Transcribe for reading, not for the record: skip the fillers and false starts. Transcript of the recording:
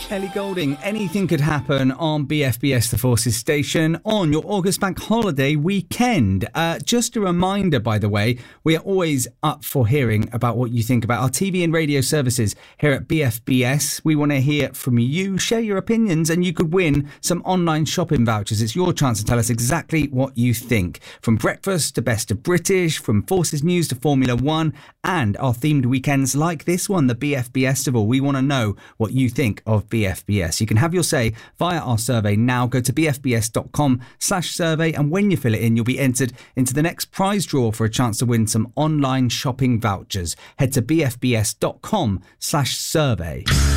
Ellie Goulding, anything could happen on BFBS The Forces station on your August bank holiday weekend. Just a reminder, by the way, we are always up for hearing about what you think about our TV and radio services here at BFBS. We want to hear from you, share your opinions, and you could win some online shopping vouchers. It's your chance to tell us exactly what you think. From breakfast to Best of British, from Forces News to Formula One, and our themed weekends like this one, the BFBS Festival. We want to know what you think of BFBS. You can have your say via our survey now. Go to bfbs.com/survey, and when you fill it in, you'll be entered into the next prize draw for a chance to win some online shopping vouchers. Head to bfbs.com/survey.